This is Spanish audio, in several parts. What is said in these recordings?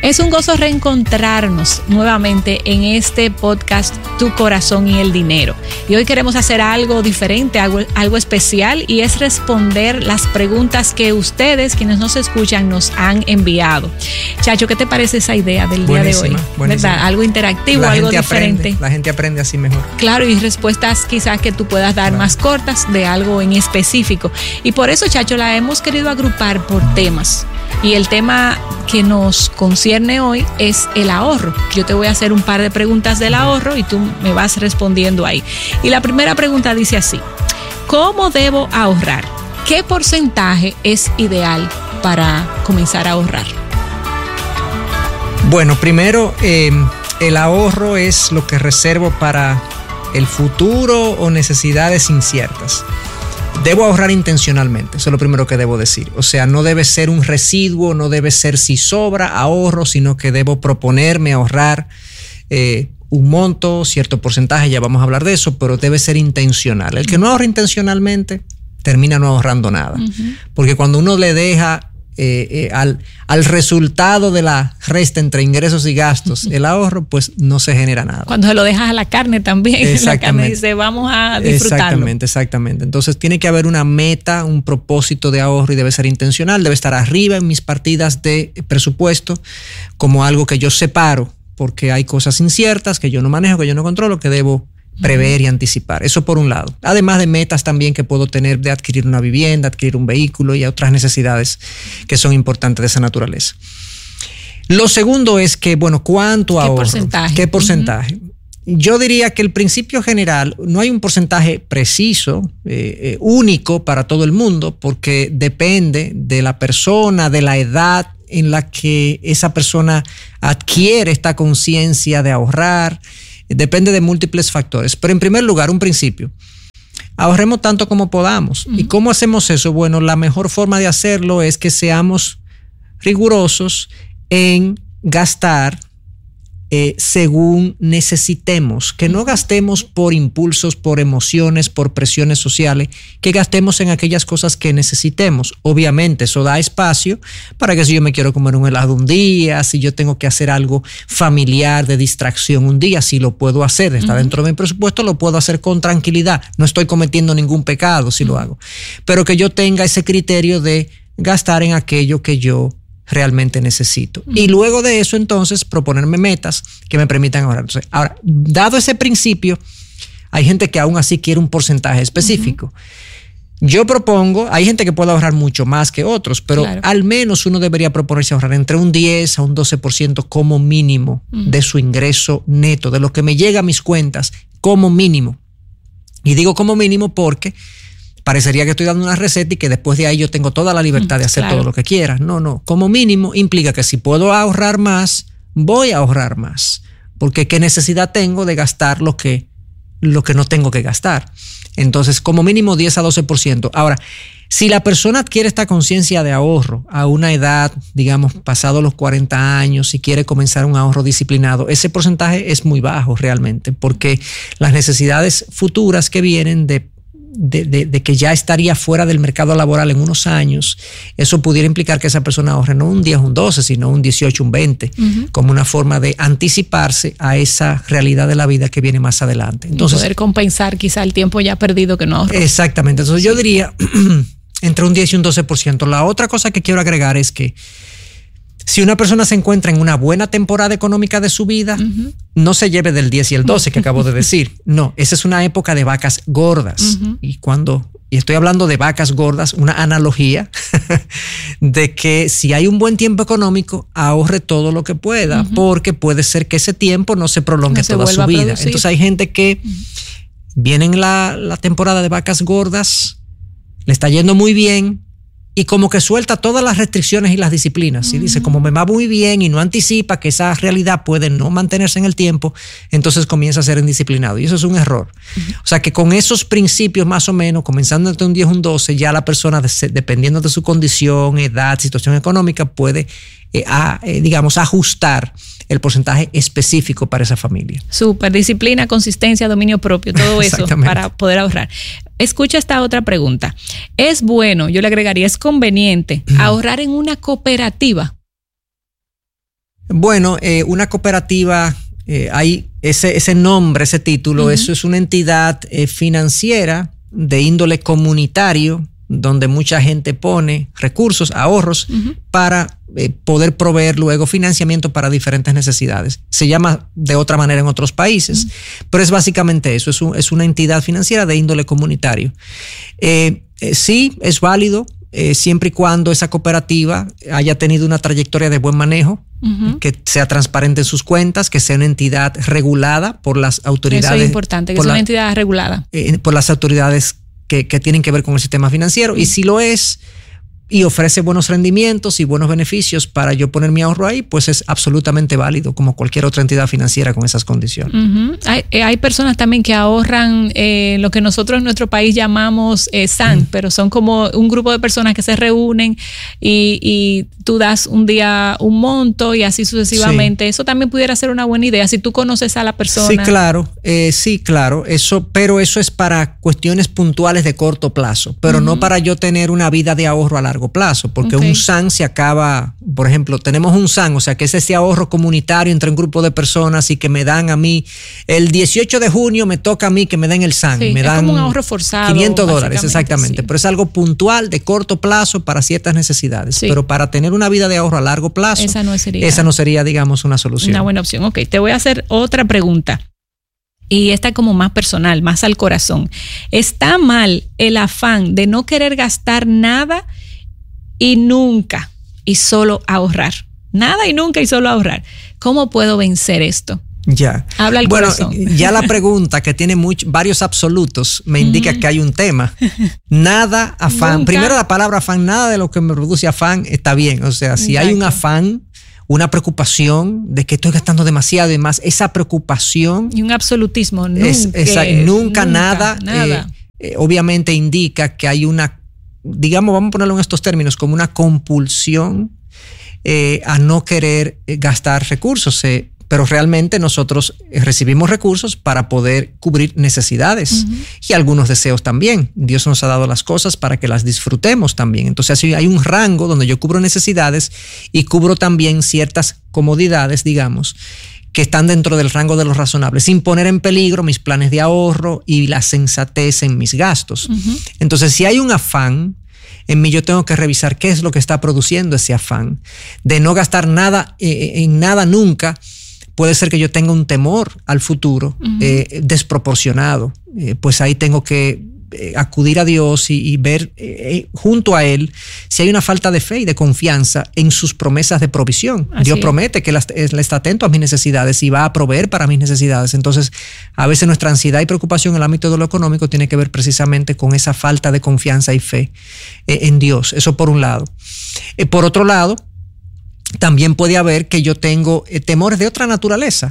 Es un gozo reencontrarnos nuevamente en este podcast Tu Corazón y el Dinero. Y hoy queremos hacer algo diferente, algo especial, y es responder las preguntas que ustedes, quienes nos escuchan, nos han enviado. Chacho, ¿qué te parece esa idea del día de hoy? Buenísima. ¿Verdad? Algo interactivo, algo diferente. La gente aprende así mejor. Claro, y respuestas quizás que tú puedas dar más cortas de algo en específico. Y por eso, Chacho, la hemos querido agrupar por temas. Y el tema que nos concierne hoy es el ahorro. Yo te voy a hacer un par de preguntas del ahorro y tú me vas respondiendo ahí. Y la primera pregunta dice así: ¿cómo debo ahorrar? ¿Qué porcentaje es ideal para comenzar a ahorrar? Bueno, primero, el ahorro es lo que reservo para el futuro o necesidades inciertas. Debo ahorrar intencionalmente, eso es lo primero que debo decir. O sea, no debe ser un residuo, no debe ser si sobra ahorro, sino que debo proponerme ahorrar un monto, cierto porcentaje, ya vamos a hablar de eso, pero debe ser intencional. El que no ahorra intencionalmente termina no ahorrando nada. Porque cuando uno le deja al resultado de la resta entre ingresos y gastos el ahorro, pues no se genera nada. Cuando se lo dejas a la carne también, la carne dice vamos a disfrutarlo. Exactamente. Entonces tiene que haber una meta, un propósito de ahorro, y debe ser intencional, debe estar arriba en mis partidas de presupuesto como algo que yo separo, porque hay cosas inciertas que yo no manejo, que yo no controlo, que debo prever y anticipar. Eso por un lado. Además de metas también que puedo tener de adquirir una vivienda, adquirir un vehículo y otras necesidades que son importantes de esa naturaleza. Lo segundo es que, bueno, ¿cuánto ahorro? ¿Qué porcentaje? Yo diría que el principio general, no hay un porcentaje preciso, único para todo el mundo, porque depende de la persona, de la edad en la que esa persona adquiere esta conciencia de ahorrar. Depende de múltiples factores. Pero en primer lugar, un principio: ahorremos tanto como podamos. ¿Y cómo hacemos eso? Bueno, la mejor forma de hacerlo es que seamos rigurosos en gastar según necesitemos, que no gastemos por impulsos, por emociones, por presiones sociales, que gastemos en aquellas cosas que necesitemos. Obviamente eso da espacio para que si yo me quiero comer un helado un día, si yo tengo que hacer algo familiar de distracción un día, si lo puedo hacer, está dentro de mi presupuesto, lo puedo hacer con tranquilidad, no estoy cometiendo ningún pecado si lo hago, pero que yo tenga ese criterio de gastar en aquello que yo realmente necesito. Y luego de eso, entonces, proponerme metas que me permitan ahorrar. Entonces, ahora, dado ese principio, hay gente que aún así quiere un porcentaje específico. Yo propongo, hay gente que puede ahorrar mucho más que otros, pero al menos uno debería proponerse ahorrar entre un 10 a un 12% como mínimo de su ingreso neto, de lo que me llega a mis cuentas como mínimo. Y digo como mínimo porque parecería que estoy dando una receta y que después de ahí yo tengo toda la libertad de hacer todo lo que quiera. No. Como mínimo implica que si puedo ahorrar más, voy a ahorrar más. Porque ¿qué necesidad tengo de gastar lo que no tengo que gastar? Entonces, como mínimo 10 a 12%. Ahora, si la persona adquiere esta conciencia de ahorro a una edad, digamos, pasado los 40 años, y quiere comenzar un ahorro disciplinado, ese porcentaje es muy bajo realmente, porque las necesidades futuras que vienen de que ya estaría fuera del mercado laboral en unos años, eso pudiera implicar que esa persona ahorre no un 10, un 12, sino un 18, un 20, como una forma de anticiparse a esa realidad de la vida que viene más adelante. Entonces, y poder compensar quizá el tiempo ya perdido que no ahorró. Exactamente. Entonces yo diría entre un 10 y un 12%. La otra cosa que quiero agregar es que si una persona se encuentra en una buena temporada económica de su vida, no se lleve del 10 y el 12 que acabo de decir. No, esa es una época de vacas gordas. Y estoy hablando de vacas gordas, una analogía de que si hay un buen tiempo económico, ahorre todo lo que pueda, porque puede ser que ese tiempo no se prolongue toda su vida. Entonces hay gente que viene en la temporada de vacas gordas, le está yendo muy bien, y como que suelta todas las restricciones y las disciplinas. Y dice, como me va muy bien y no anticipa que esa realidad puede no mantenerse en el tiempo, entonces comienza a ser indisciplinado. Y eso es un error. O sea que con esos principios más o menos, comenzando entre un 10 y un 12, ya la persona, dependiendo de su condición, edad, situación económica, puede, digamos, ajustar el porcentaje específico para esa familia. Súper, disciplina, consistencia, dominio propio, todo eso para poder ahorrar. Escucha esta otra pregunta. ¿Es bueno, yo le agregaría, es conveniente ahorrar en una cooperativa? Bueno, una cooperativa, hay ese nombre, ese título, eso es una entidad financiera de índole comunitario, donde mucha gente pone recursos, ahorros, para poder proveer luego financiamiento para diferentes necesidades. Se llama de otra manera en otros países, pero es básicamente eso, es una entidad financiera de índole comunitario. Sí, es válido, siempre y cuando esa cooperativa haya tenido una trayectoria de buen manejo, que sea transparente en sus cuentas, que sea una entidad regulada por las autoridades. Eso es importante, que sea una entidad regulada. Por las autoridades que tienen que ver con el sistema financiero. Y si lo es y ofrece buenos rendimientos y buenos beneficios para yo poner mi ahorro ahí, pues es absolutamente válido, como cualquier otra entidad financiera con esas condiciones. Hay personas también que ahorran lo que nosotros en nuestro país llamamos SAN, pero son como un grupo de personas que se reúnen y tú das un día un monto y así sucesivamente. Sí. Eso también pudiera ser una buena idea si tú conoces a la persona. Sí, claro. Pero eso es para cuestiones puntuales de corto plazo, pero no para yo tener una vida de ahorro a largo plazo, porque un SAN se acaba, por ejemplo, tenemos un SAN, o sea, que es ese ahorro comunitario entre un grupo de personas y que me dan a mí, el 18 de junio me toca a mí que me den el SAN. Sí, me dan es como un ahorro forzado. $500, exactamente, pero es algo puntual de corto plazo para ciertas necesidades, pero para tener una vida de ahorro a largo plazo, esa no sería, digamos, una solución. Una buena opción. Ok, te voy a hacer otra pregunta. Y esta como más personal, más al corazón. ¿Está mal el afán de no querer gastar nada y nunca y solo ahorrar? Nada y nunca y solo ahorrar. ¿Cómo puedo vencer esto? Ya. Habla el corazón. Ya la pregunta, que tiene varios absolutos, me indica que hay un tema. Nada, afán. ¿Nunca? Primero la palabra afán, nada de lo que me produce afán está bien. O sea, si hay un afán, una preocupación de que estoy gastando demasiado y más, esa preocupación. Y un absolutismo. Nunca, nada. Obviamente indica que hay una, digamos, vamos a ponerlo en estos términos, como una compulsión a no querer gastar recursos. Pero realmente nosotros recibimos recursos para poder cubrir necesidades y algunos deseos también. Dios nos ha dado las cosas para que las disfrutemos también. Entonces hay un rango donde yo cubro necesidades y cubro también ciertas comodidades, digamos, que están dentro del rango de lo razonable, sin poner en peligro mis planes de ahorro y la sensatez en mis gastos. Entonces, si hay un afán en mí, yo tengo que revisar qué es lo que está produciendo ese afán de no gastar nada en nada nunca. Puede ser que yo tenga un temor al futuro desproporcionado. Pues ahí tengo que acudir a Dios y ver junto a Él si hay una falta de fe y de confianza en sus promesas de provisión. Dios promete que Él está atento a mis necesidades y va a proveer para mis necesidades. Entonces, a veces nuestra ansiedad y preocupación en el ámbito de lo económico tiene que ver precisamente con esa falta de confianza y fe en Dios. Eso por un lado. Por otro lado, también puede haber que yo tengo temores de otra naturaleza,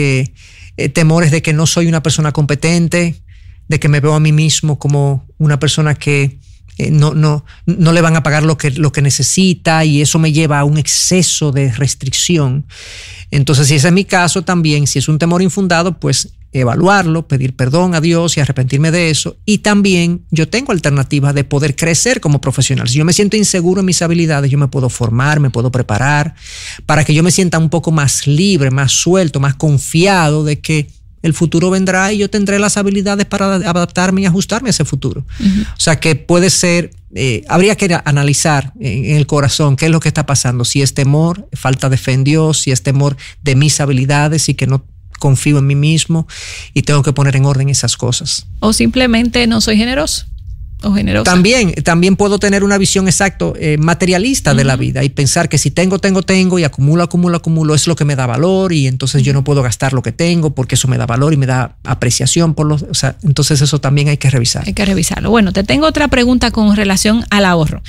temores de que no soy una persona competente, de que me veo a mí mismo como una persona que no le van a pagar lo que necesita, y eso me lleva a un exceso de restricción. Entonces, si ese es mi caso también, si es un temor infundado, pues evaluarlo, pedir perdón a Dios y arrepentirme de eso. Y también yo tengo alternativas de poder crecer como profesional. Si yo me siento inseguro en mis habilidades, yo me puedo formar, me puedo preparar para que yo me sienta un poco más libre, más suelto, más confiado de que el futuro vendrá y yo tendré las habilidades para adaptarme y ajustarme a ese futuro. O sea, que puede ser, habría que analizar en el corazón qué es lo que está pasando. Si es temor, falta de fe en Dios, si es temor de mis habilidades y que no confío en mí mismo y tengo que poner en orden esas cosas. O simplemente no soy generoso o generosa. También puedo tener una visión materialista de la vida y pensar que si tengo y acumulo, es lo que me da valor, y entonces yo no puedo gastar lo que tengo porque eso me da valor y me da apreciación entonces eso también hay que revisar. Hay que revisarlo. Bueno, te tengo otra pregunta con relación al ahorro.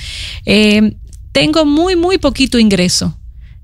Tengo muy poquito ingreso.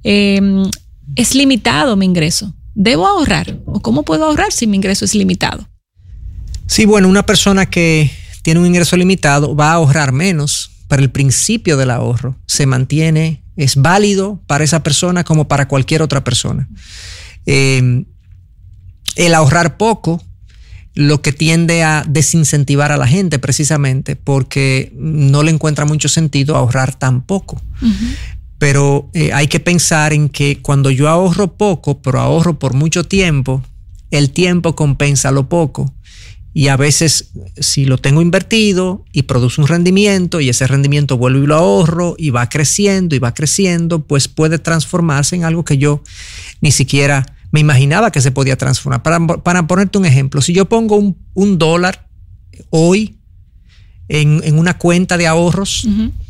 Es limitado mi ingreso. ¿Debo ahorrar? ¿O cómo puedo ahorrar si mi ingreso es limitado? Sí, bueno, una persona que tiene un ingreso limitado va a ahorrar menos, pero el principio del ahorro se mantiene, es válido para esa persona como para cualquier otra persona. El ahorrar poco, lo que tiende a desincentivar a la gente precisamente porque no le encuentra mucho sentido ahorrar tan poco. Pero hay que pensar en que cuando yo ahorro poco, pero ahorro por mucho tiempo, el tiempo compensa lo poco. Y a veces, si lo tengo invertido y produce un rendimiento y ese rendimiento vuelvo y lo ahorro y va creciendo, pues puede transformarse en algo que yo ni siquiera me imaginaba que se podía transformar. Para ponerte un ejemplo, si yo pongo un dólar hoy en una cuenta de ahorros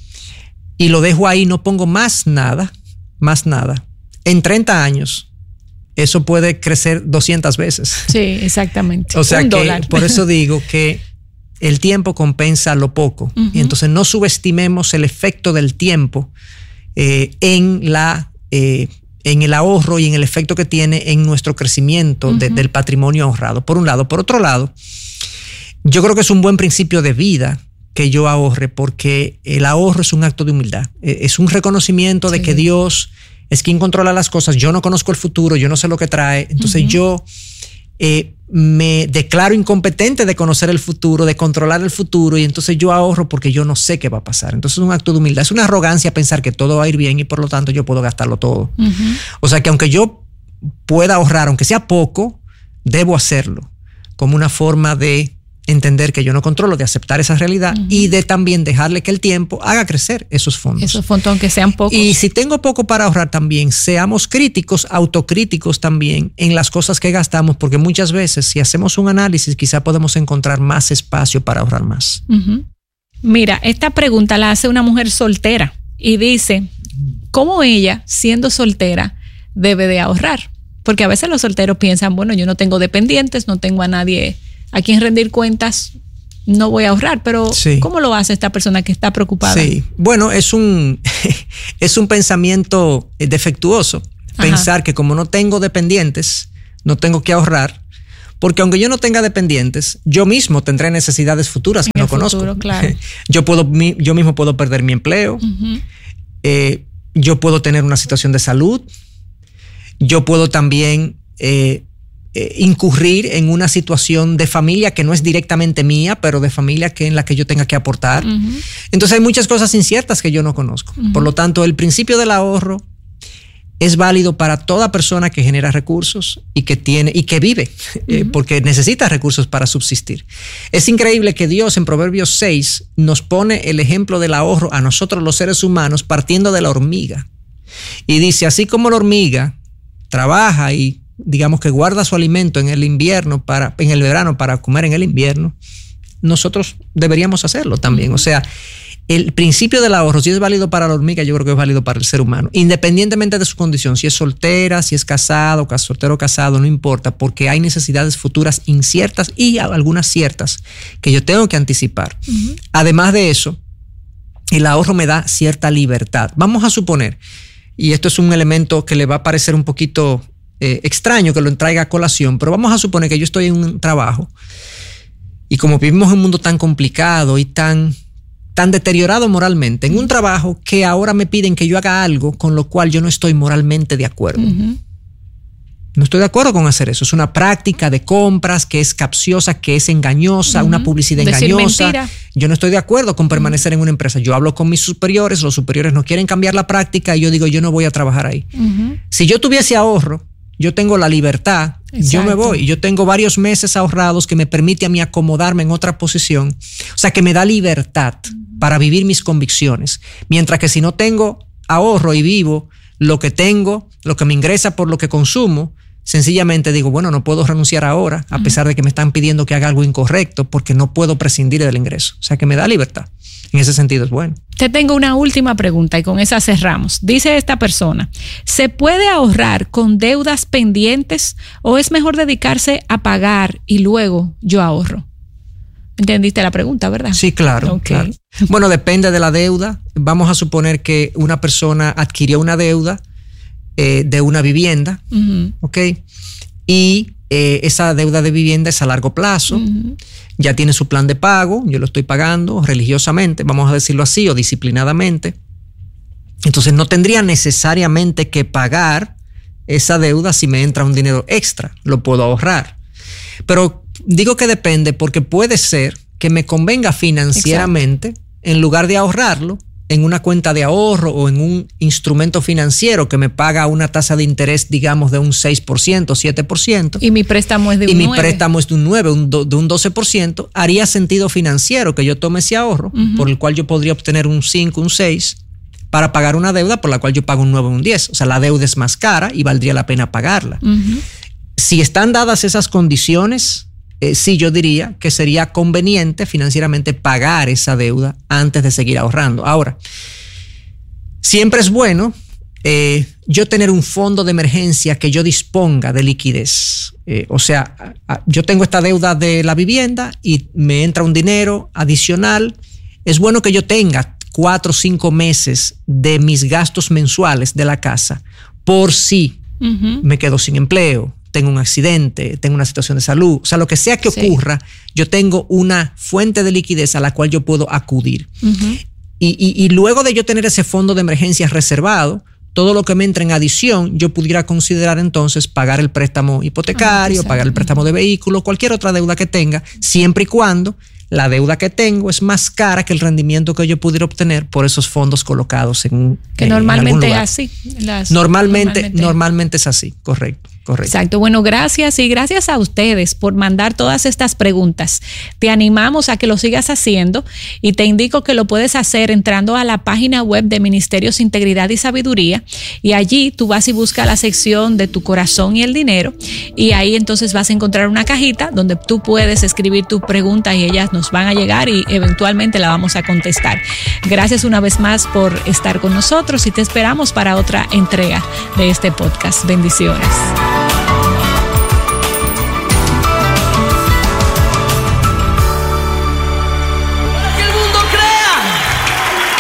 y lo dejo ahí, no pongo más nada, en 30 años, eso puede crecer 200 veces. Sí, exactamente. O sea que por eso digo que el tiempo compensa lo poco. Y entonces no subestimemos el efecto del tiempo en el ahorro y en el efecto que tiene en nuestro crecimiento del patrimonio ahorrado. Por un lado. Por otro lado, yo creo que es un buen principio de vida que yo ahorre, porque el ahorro es un acto de humildad. Es un reconocimiento de que Dios es quien controla las cosas. Yo no conozco el futuro, yo no sé lo que trae. Entonces yo me declaro incompetente de conocer el futuro, de controlar el futuro, y entonces yo ahorro porque yo no sé qué va a pasar. Entonces es un acto de humildad. Es una arrogancia pensar que todo va a ir bien y por lo tanto yo puedo gastarlo todo. O sea que aunque yo pueda ahorrar, aunque sea poco, debo hacerlo como una forma de entender que yo no controlo, de aceptar esa realidad y de también dejarle que el tiempo haga crecer esos fondos. Esos fondos, aunque sean pocos. Y si tengo poco para ahorrar también, seamos críticos, autocríticos también en las cosas que gastamos, porque muchas veces si hacemos un análisis quizá podemos encontrar más espacio para ahorrar más. Mira, esta pregunta la hace una mujer soltera y dice, ¿cómo ella, siendo soltera, debe de ahorrar? Porque a veces los solteros piensan, bueno, yo no tengo dependientes, no tengo a nadie a quien rendir cuentas, no voy a ahorrar, pero ¿cómo lo hace esta persona que está preocupada? Sí, bueno, es un pensamiento defectuoso. Pensar que como no tengo dependientes, no tengo que ahorrar, porque aunque yo no tenga dependientes, yo mismo tendré necesidades futuras que no conozco. Futuro, claro. Yo mismo puedo perder mi empleo, yo puedo tener una situación de salud, yo puedo también incurrir en una situación de familia que no es directamente mía, pero de familia en la que yo tenga que aportar. Entonces hay muchas cosas inciertas que yo no conozco. Por lo tanto, el principio del ahorro es válido para toda persona que genera recursos y que vive, porque necesita recursos para subsistir. Es increíble que Dios en Proverbios 6 nos pone el ejemplo del ahorro a nosotros los seres humanos partiendo de la hormiga. Y dice, así como la hormiga trabaja y digamos que guarda su alimento en el verano para comer en el invierno, nosotros deberíamos hacerlo también. O sea, el principio del ahorro, si es válido para la hormiga, yo creo que es válido para el ser humano, independientemente de su condición, si es soltera, si es casado, soltero o casado, no importa, porque hay necesidades futuras inciertas y algunas ciertas que yo tengo que anticipar. Además de eso, el ahorro me da cierta libertad. Vamos a suponer, y esto es un elemento que le va a parecer un poquito extraño que lo traiga a colación, pero vamos a suponer que yo estoy en un trabajo y como vivimos en un mundo tan complicado y tan deteriorado moralmente, en un trabajo que ahora me piden que yo haga algo con lo cual yo no estoy moralmente de acuerdo. No estoy de acuerdo con hacer eso. Es una práctica de compras que es capciosa, que es engañosa, una publicidad engañosa. Yo no estoy de acuerdo con permanecer en una empresa. Yo hablo con mis superiores, los superiores no quieren cambiar la práctica y yo digo, yo no voy a trabajar ahí. Si yo tuviese ahorro, yo tengo la libertad, yo me voy. Yo tengo varios meses ahorrados que me permite a mí acomodarme en otra posición. O sea, que me da libertad para vivir mis convicciones. Mientras que si no tengo ahorro y vivo lo que tengo, lo que me ingresa por lo que consumo, sencillamente digo, bueno, no puedo renunciar ahora, a pesar de que me están pidiendo que haga algo incorrecto, porque no puedo prescindir del ingreso. O sea, que me da libertad. En ese sentido es bueno. Te tengo una última pregunta y con esa cerramos. Dice esta persona, ¿se puede ahorrar con deudas pendientes o es mejor dedicarse a pagar y luego yo ahorro? ¿Entendiste la pregunta, verdad? Sí, claro, claro. Bueno, depende de la deuda. Vamos a suponer que una persona adquirió una deuda de una vivienda, ¿ok? Y esa deuda de vivienda es a largo plazo, ya tiene su plan de pago, yo lo estoy pagando religiosamente, vamos a decirlo así, o disciplinadamente. Entonces no tendría necesariamente que pagar esa deuda si me entra un dinero extra, lo puedo ahorrar. Pero digo que depende porque puede ser que me convenga financieramente, en lugar de ahorrarlo, en una cuenta de ahorro o en un instrumento financiero que me paga una tasa de interés, digamos, de un 6%, 7%. Y mi préstamo es de un 9%. Y mi préstamo es de un 9%, de un 12%. Haría sentido financiero que yo tome ese ahorro, por el cual yo podría obtener un 5, un 6%, para pagar una deuda por la cual yo pago un 9 o un 10. O sea, la deuda es más cara y valdría la pena pagarla. Si están dadas esas condiciones, sí, yo diría que sería conveniente financieramente pagar esa deuda antes de seguir ahorrando. Ahora, siempre es bueno yo tener un fondo de emergencia que yo disponga de liquidez. O sea, yo tengo esta deuda de la vivienda y me entra un dinero adicional. Es bueno que yo tenga 4 o 5 meses de mis gastos mensuales de la casa por si me quedo sin empleo, tengo un accidente, tengo una situación de salud, o sea, lo que sea que ocurra, yo tengo una fuente de liquidez a la cual yo puedo acudir. Y luego de yo tener ese fondo de emergencias reservado, todo lo que me entre en adición, yo pudiera considerar entonces pagar el préstamo hipotecario, pagar el préstamo de vehículo, cualquier otra deuda que tenga, siempre y cuando la deuda que tengo es más cara que el rendimiento que yo pudiera obtener por esos fondos colocados en que normalmente es así. Normalmente es así, correcto. Exacto. Bueno, gracias y gracias a ustedes por mandar todas estas preguntas. Te animamos a que lo sigas haciendo y te indico que lo puedes hacer entrando a la página web de Ministerios Integridad y Sabiduría, y allí tú vas y buscas la sección de tu corazón y el dinero, y ahí entonces vas a encontrar una cajita donde tú puedes escribir tu pregunta y ellas nos van a llegar y eventualmente la vamos a contestar. Gracias una vez más por estar con nosotros y te esperamos para otra entrega de este podcast. Bendiciones.